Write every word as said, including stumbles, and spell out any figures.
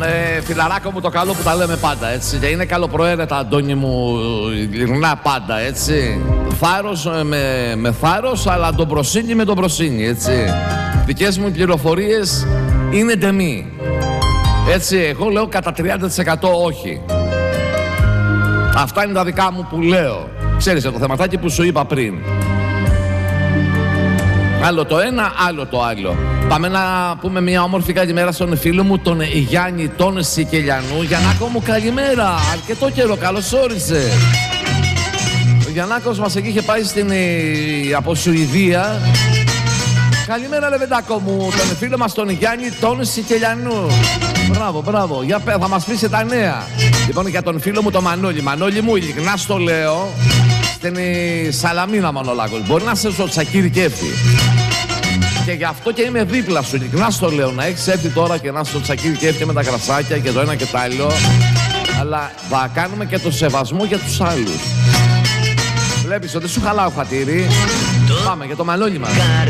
ε, φιλαράκο μου το καλό που τα λέμε πάντα, έτσι. Και είναι καλοπροαίρετα, Αντώνη μου, γυρνά πάντα, έτσι. Θάρρος με, με θάρρος, αλλά τον προσύνη με τον προσύνη, έτσι. Δικές μου πληροφορίες είναι ντεμή. Έτσι, εγώ λέω κατά τριάντα τοις εκατό όχι. Αυτά είναι τα δικά μου που λέω. Ξέρεις το θεματάκι που σου είπα πριν. Άλλο το ένα, άλλο το άλλο. Πάμε να πούμε μια όμορφη καλημέρα στον φίλο μου, τον Γιάννη τον Σικελιανού. Γιαννάκο μου, καλημέρα. Αρκετό καιρό, καλώς όρισε. Ο Γιαννάκος μας εκεί είχε πάει στην, από Σουηδία. Καλημέρα, Λεβεντάκο μου, τον φίλο μας τον Γιάννη τον Σικελιανού. Μπράβο, μπράβο. Για πέ, θα μας πεις τα νέα. Λοιπόν, για τον φίλο μου τον Μανώλη. Μανώλη μου, ειλικρινά στο λέω, στην Σαλαμίνα Μανολάκος. Μπορεί να είσαι στο Τσακίρι Κέφι. Και γι' αυτό και είμαι δίπλα σου. Ειλικρινά στο λέω, να έχεις έρθει τώρα και να είσαι στο Τσακίρι Κέφι με τα κρασάκια και το ένα και το άλλο. Αλλά θα κάνουμε και το σεβασμό για τους άλλους. Βλέπεις ότι σου χαλάω χατήρι. Πάμε για το Μανώλη μας.